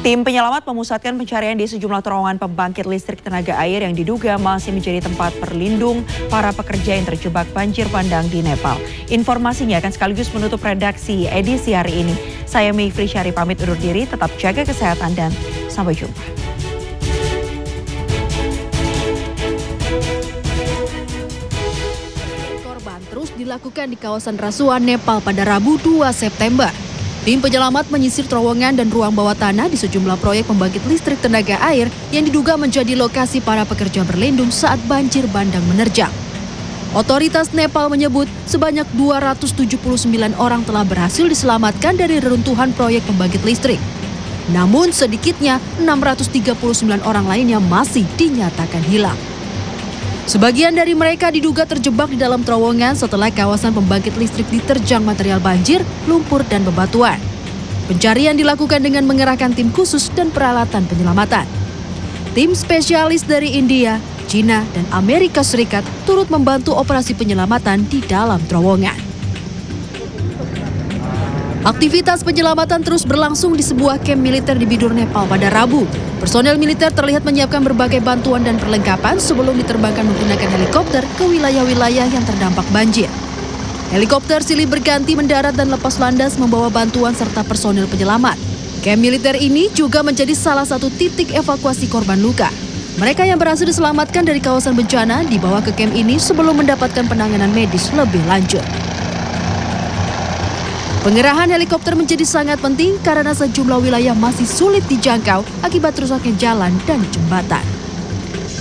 Tim penyelamat memusatkan pencarian di sejumlah terowongan pembangkit listrik tenaga air yang diduga masih menjadi tempat berlindung para pekerja yang terjebak banjir bandang di Nepal. Informasinya akan sekaligus menutup redaksi edisi hari ini. Saya Mayfri Syari pamit undur diri, tetap jaga kesehatan dan sampai jumpa. Korban terus dilakukan di kawasan Rasuan, Nepal pada Rabu 2 September. Tim penyelamat menyisir terowongan dan ruang bawah tanah di sejumlah proyek pembangkit listrik tenaga air yang diduga menjadi lokasi para pekerja berlindung saat banjir bandang menerjang. Otoritas Nepal menyebut sebanyak 279 orang telah berhasil diselamatkan dari reruntuhan proyek pembangkit listrik. Namun sedikitnya 639 orang lainnya masih dinyatakan hilang. Sebagian dari mereka diduga terjebak di dalam terowongan setelah kawasan pembangkit listrik diterjang material banjir, lumpur, dan bebatuan. Pencarian dilakukan dengan mengerahkan tim khusus dan peralatan penyelamatan. Tim spesialis dari India, China, dan Amerika Serikat turut membantu operasi penyelamatan di dalam terowongan. Aktivitas penyelamatan terus berlangsung di sebuah kamp militer di Bidur, Nepal pada Rabu. Personel militer terlihat menyiapkan berbagai bantuan dan perlengkapan sebelum diterbangkan menggunakan helikopter ke wilayah-wilayah yang terdampak banjir. Helikopter silih berganti mendarat dan lepas landas membawa bantuan serta personel penyelamat. Kamp militer ini juga menjadi salah satu titik evakuasi korban luka. Mereka yang berhasil diselamatkan dari kawasan bencana dibawa ke kamp ini sebelum mendapatkan penanganan medis lebih lanjut. Pengerahan helikopter menjadi sangat penting karena sejumlah wilayah masih sulit dijangkau akibat rusaknya jalan dan jembatan.